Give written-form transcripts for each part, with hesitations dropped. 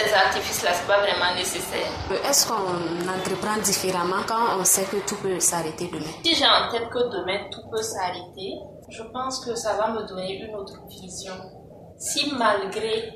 ces artifices-là, c'est pas vraiment nécessaire. Est-ce qu'on entreprend différemment quand on sait que tout peut s'arrêter demain? Si j'ai en tête que demain tout peut s'arrêter, je pense que ça va me donner une autre vision. Si malgré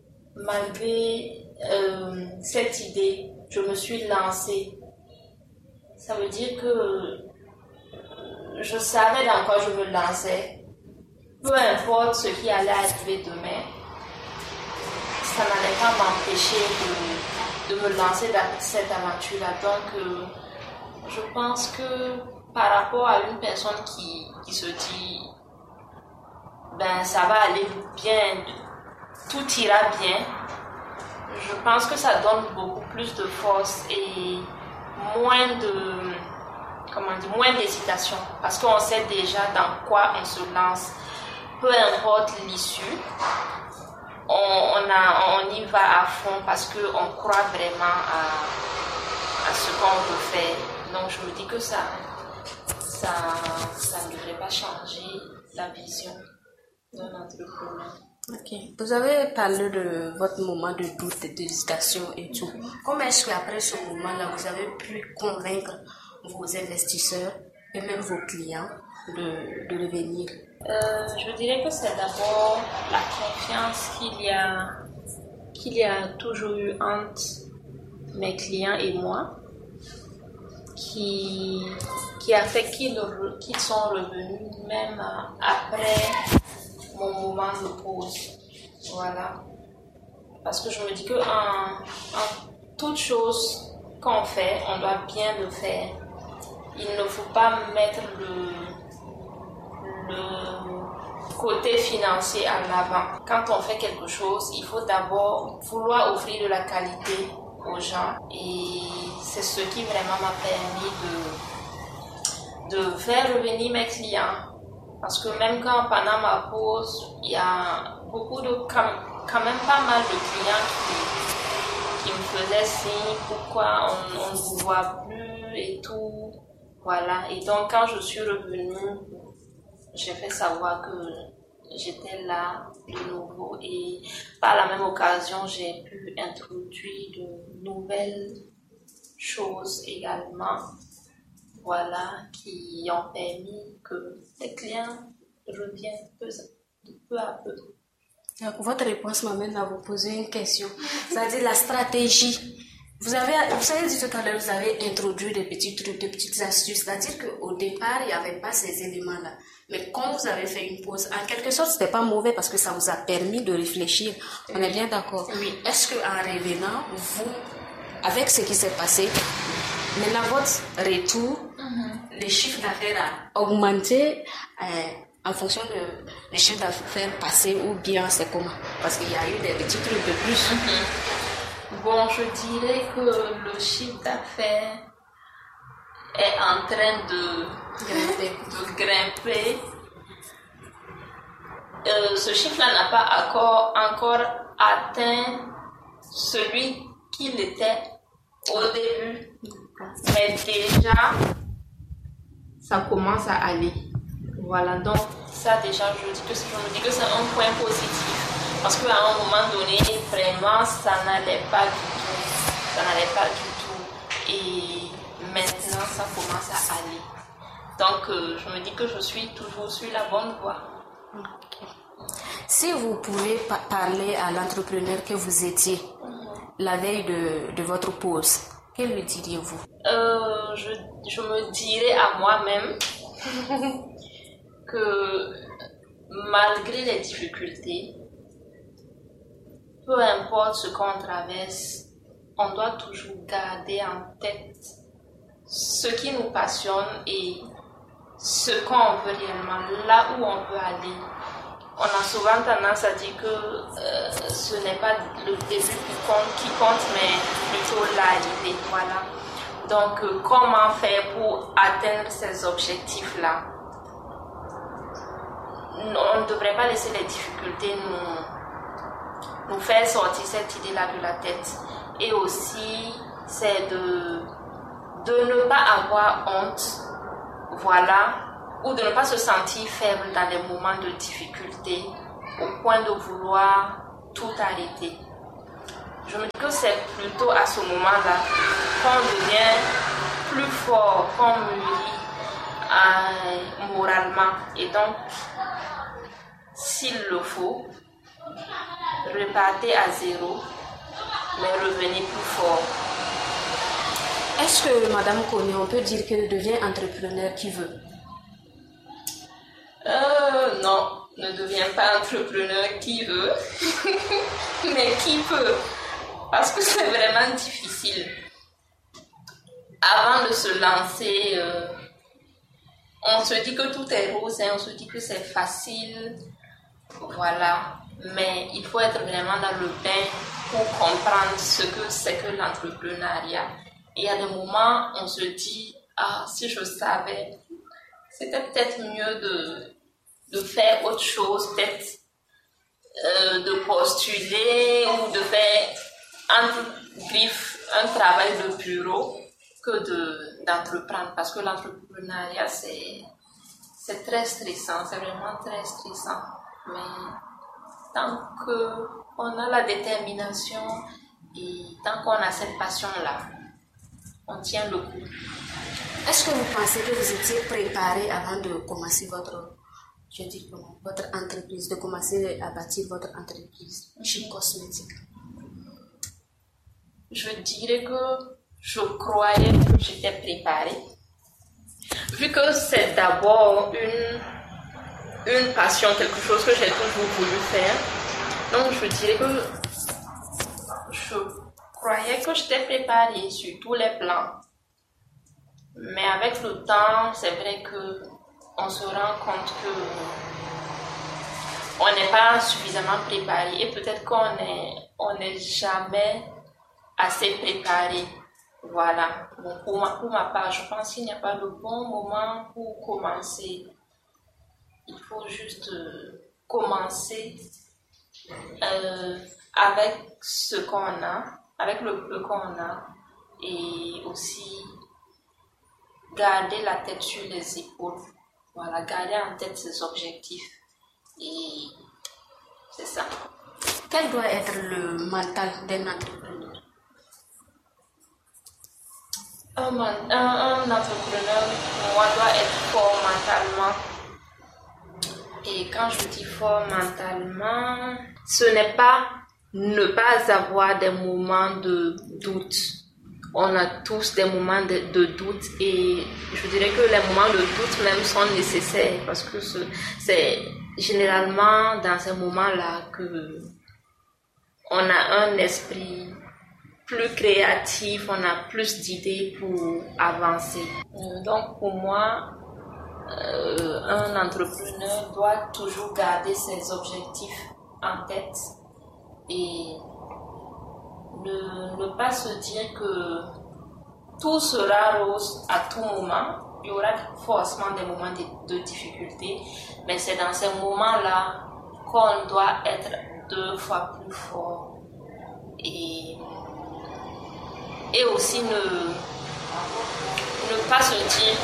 cette idée, je me suis lancée, ça veut dire que je savais dans quoi je me lançais. Peu importe ce qui allait arriver demain, ça n'allait pas m'empêcher de me lancer dans cette aventure-là. Donc, je pense que par rapport à une personne qui se dit ben ça va aller bien, tout ira bien, je pense que ça donne beaucoup plus de force et moins d'hésitation, parce qu'on sait déjà dans quoi on se lance. Peu importe l'issue, on y va à fond parce qu'on croit vraiment à ce qu'on veut faire. Donc je me dis que ça ne devrait pas changer la vision d'un entrepreneur. Ok. Vous avez parlé de votre moment de doute, d'hésitation et tout. Comment est-ce qu'après ce moment-là, vous avez pu convaincre vos investisseurs et même vos clients de revenir? Je dirais que c'est d'abord la confiance qu'il y a toujours eu entre mes clients et moi qui a fait qu'ils sont revenus même après mon moment de pause. Voilà. Parce que je me dis que en toute chose qu'on fait, on doit bien le faire. Il ne faut pas mettre le côté financier en avant. Quand on fait quelque chose, il faut d'abord vouloir offrir de la qualité aux gens, et c'est ce qui vraiment m'a permis de faire revenir mes clients. Parce que même quand pendant ma pause, il y a beaucoup quand même pas mal de clients qui me faisaient signe, pourquoi on ne vous voit plus et tout. Voilà. Et donc quand je suis revenue, j'ai fait savoir que j'étais là de nouveau, et par la même occasion, j'ai pu introduire de nouvelles choses également. Voilà, qui ont permis que les clients reviennent peu à peu. Donc, votre réponse m'amène à vous poser une question. C'est-à-dire la stratégie. Vous avez dit tout à l'heure, vous avez introduit des petits trucs, des petites astuces. C'est-à-dire qu'au départ, il n'y avait pas ces éléments-là. Mais quand vous avez fait une pause, en quelque sorte, ce n'était pas mauvais parce que ça vous a permis de réfléchir. On est bien d'accord? Oui. Est-ce qu'en revenant, vous, avec ce qui s'est passé, maintenant votre retour, les chiffres d'affaires a augmenté en fonction des chiffres d'affaires passés, ou bien c'est comment? Parce qu'il y a eu des petits trucs de plus. Bon, je dirais que le chiffre d'affaires est en train de grimper. Ce chiffre-là n'a pas encore atteint celui qu'il était au début. Mais déjà, ça commence à aller. Voilà, donc ça déjà, je me dis que c'est un point positif. Parce qu'à un moment donné, vraiment, ça n'allait pas du tout. Et maintenant, ça commence à aller. Donc, je me dis que je suis toujours sur la bonne voie. Si vous pouvez parler à l'entrepreneur que vous étiez la veille de votre pause, que lui diriez-vous? Je me dirais à moi-même que malgré les difficultés, peu importe ce qu'on traverse, on doit toujours garder en tête ce qui nous passionne et ce qu'on veut réellement, là où on veut aller. On a souvent tendance à dire que ce n'est pas le début qui compte, mais plutôt l'arrivée. Voilà. Donc, comment faire pour atteindre ces objectifs-là? On ne devrait pas laisser les difficultés nous faire sortir cette idée-là de la tête. Et aussi, c'est de ne pas avoir honte, voilà, ou de ne pas se sentir faible dans les moments de difficulté, au point de vouloir tout arrêter. Je me dis que c'est plutôt à ce moment-là qu'on devient plus fort, qu'on mûrit moralement. Et donc, s'il le faut, repartez à zéro, mais revenez plus fort. Est-ce que, Madame Koné, on peut dire qu'elle devient entrepreneur qui veut? Non, ne deviens pas entrepreneur qui veut, mais qui peut, parce que c'est vraiment difficile. Avant de se lancer, on se dit que tout est rose, on se dit que c'est facile, voilà. Mais il faut être vraiment dans le bain pour comprendre ce que c'est que l'entrepreneuriat. Et il y a des moments, on se dit, ah, si je savais, c'était peut-être mieux de faire autre chose, peut-être de postuler ou de faire entre griffes un travail de bureau que d'entreprendre. Parce que l'entrepreneuriat, c'est très stressant, c'est vraiment très stressant. Mais tant qu'on a la détermination et tant qu'on a cette passion-là, on tient le coup. Est-ce que vous pensez que vous étiez préparé avant de commencer votre entreprise, de commencer à bâtir votre entreprise Chic Cosmétique? Je dirais que je croyais que j'étais préparée. Vu que c'est d'abord une passion, quelque chose que j'ai toujours voulu faire. Donc je dirais que je croyais que j'étais préparée sur tous les plans. Mais avec le temps, c'est vrai que on se rend compte que on n'est pas suffisamment préparé et peut-être qu'on n'est jamais assez préparé. Voilà. Bon, pour ma part, je pense qu'il n'y a pas le bon moment pour commencer. Il faut juste commencer avec ce qu'on a, avec le peu qu'on a, et aussi garder la tête sur les épaules. Voilà, garder en tête ses objectifs. Et c'est ça. Quel doit être le mental d'un entrepreneur? Un entrepreneur, pour moi, doit être fort mentalement. Et quand je dis fort mentalement, ce n'est pas ne pas avoir des moments de doute. On a tous des moments de doute et je dirais que les moments de doute même sont nécessaires parce que c'est généralement dans ces moments-là que on a un esprit plus créatif, on a plus d'idées pour avancer. Donc pour moi, un entrepreneur doit toujours garder ses objectifs en tête et ne pas se dire que tout sera rose à tout moment. Il y aura forcément des moments de difficulté, mais c'est dans ces moments-là qu'on doit être 2 fois plus fort et aussi ne pas se dire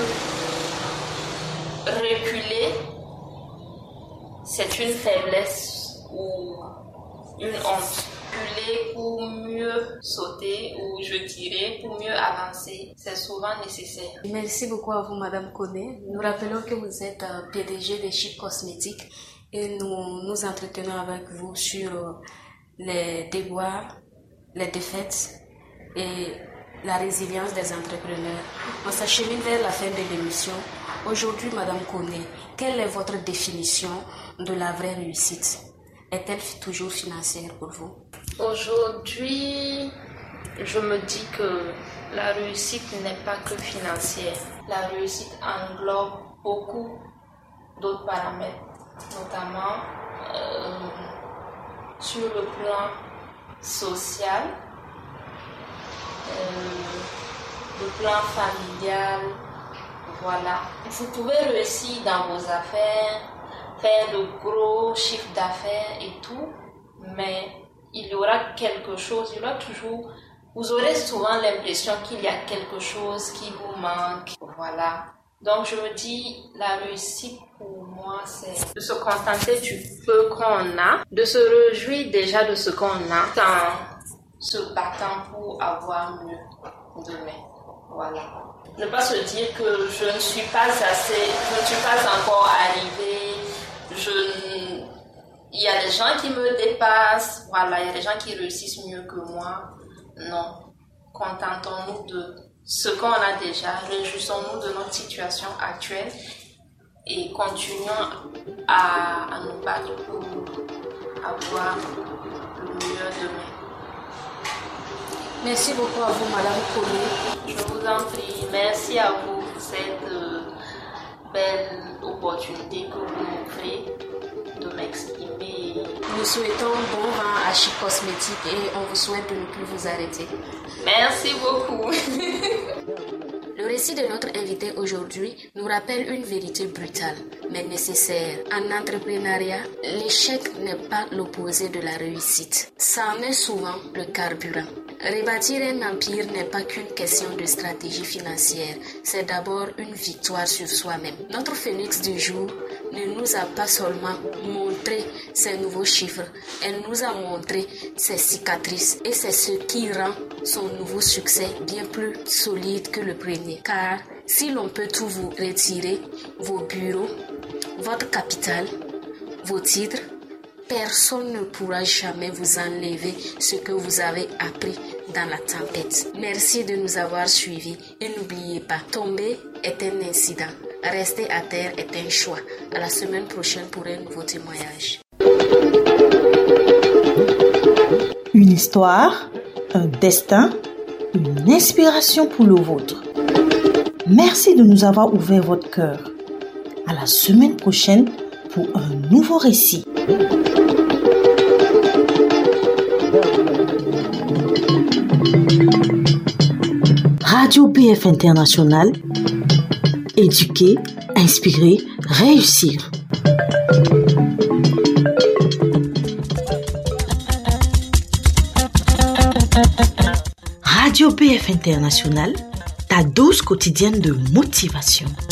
que reculer c'est une faiblesse ou une honte. Reculer pour mieux sauter ou je dirais pour mieux avancer, c'est souvent nécessaire. Merci beaucoup à vous, Madame Koné. Nous rappelons que vous êtes PDG de Chic Cosmétique et nous nous entretenons avec vous sur les déboires, les défaites et la résilience des entrepreneurs. On s'achemine vers la fin de l'émission. Aujourd'hui, Madame Koné, quelle est votre définition de la vraie réussite? Est-elle toujours financière pour vous? Aujourd'hui, je me dis que la réussite n'est pas que financière. La réussite englobe beaucoup d'autres paramètres, notamment sur le plan social, le plan familial, voilà. Vous pouvez réussir dans vos affaires, faire de gros chiffres d'affaires et tout, mais il y aura quelque chose, il y aura toujours, vous aurez souvent l'impression qu'il y a quelque chose qui vous manque, voilà. Donc je me dis, la réussite pour moi, c'est de se contenter du peu qu'on a, de se réjouir déjà de ce qu'on a, se battant pour avoir mieux demain. Voilà. Ne pas se dire que je ne suis pas encore arrivée, il y a des gens qui me dépassent, voilà, il y a des gens qui réussissent mieux que moi. Non. Contentons-nous de ce qu'on a déjà, réjouissons-nous de notre situation actuelle et continuons à nous battre pour avoir le meilleur demain. Merci beaucoup à vous, Madame Kolo. Je vous en prie, merci à vous pour cette belle opportunité que vous m'offrez de m'exprimer. Nous souhaitons bon vent à Chic Cosmétique et on vous souhaite de ne plus vous arrêter. Merci beaucoup. Le récit de notre invité aujourd'hui nous rappelle une vérité brutale, mais nécessaire. En entrepreneuriat, l'échec n'est pas l'opposé de la réussite. Ça en est souvent le carburant. Rebâtir un empire n'est pas qu'une question de stratégie financière, c'est d'abord une victoire sur soi-même. Notre phénix du jour ne nous a pas seulement montré ses nouveaux chiffres, elle nous a montré ses cicatrices et c'est ce qui rend son nouveau succès bien plus solide que le premier. Car si l'on peut tout vous retirer, vos bureaux, votre capital, vos titres, personne ne pourra jamais vous enlever ce que vous avez appris dans la tempête. Merci de nous avoir suivis et n'oubliez pas, tomber est un incident, rester à terre est un choix. À la semaine prochaine pour un nouveau témoignage. Une histoire, un destin, une inspiration pour le vôtre. Merci de nous avoir ouvert votre cœur. À la semaine prochaine pour un nouveau récit. Radio BF International, éduquer, inspirer, réussir. Radio BF International, ta dose quotidienne de motivation.